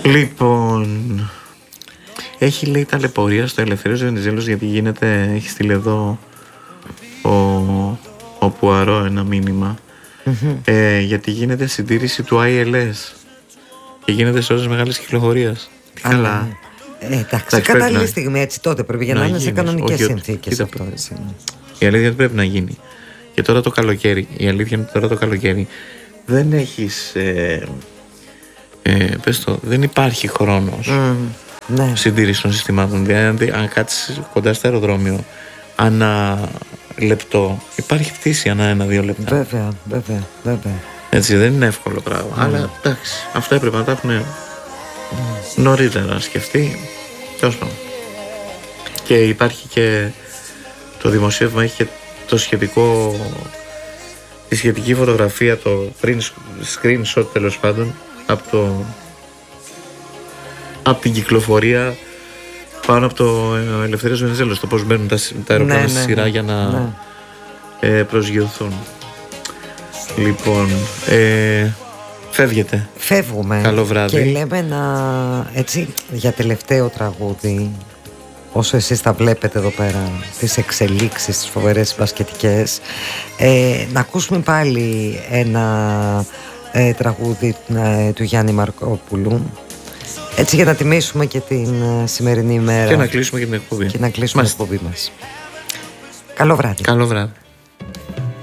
Λοιπόν, έχει λέει ταλαιπωρία στο Ελευθέριος Βενιζέλος, γιατί γίνεται, έχει στείλει εδώ ο Πουαρό ένα μήνυμα, γιατί γίνεται συντήρηση του ILS και γίνεται σε ώρες μεγάλης κυκλοφορίας. Καλά. Εντάξει, κατάλληλη στιγμή, έτσι τότε πρέπει, για να είναι σε κανονικές συνθήκες αυτό. Η αλήθεια δεν πρέπει να γίνει. Και τώρα το καλοκαίρι, η αλήθεια είναι ότι τώρα το καλοκαίρι δεν έχεις, πες το, δεν υπάρχει χρόνος συντήρηση των συστημάτων. Δηλαδή αν κάτσεις κοντά στο αεροδρόμιο ανά λεπτό, υπάρχει πτήση ανά 1-2 λεπτά. Βέβαια. Έτσι, δεν είναι εύκολο πράγμα. Αλλά εντάξει, αυτά έπρεπε να τα έχουν νωρίτερα να σκεφτεί. Τέλος πάντων. Και υπάρχει και το δημοσίευμα, έχει και το σχετικό, τη σχετική φωτογραφία, το screenshot τέλος πάντων από την κυκλοφορία πάνω από το Ελευθέριος Βενιζέλος, το πώς μπαίνουν τα αεροπλάνα στη σειρά για να προσγειωθούν. Λοιπόν, φεύγουμε. Καλό βράδυ. Και λέμε έτσι, για τελευταίο τραγούδι, όσο εσείς τα βλέπετε εδώ πέρα, τις εξελίξεις, τις φοβερές μπασκετικές, να ακούσουμε πάλι ένα τραγούδι του Γιάννη Μαρκόπουλου, έτσι, για να τιμήσουμε και την σημερινή ημέρα και να κλείσουμε και την εκπομπή. Και να κλείσουμε την εκπομπή μας. Καλό βράδυ. Καλό βράδυ.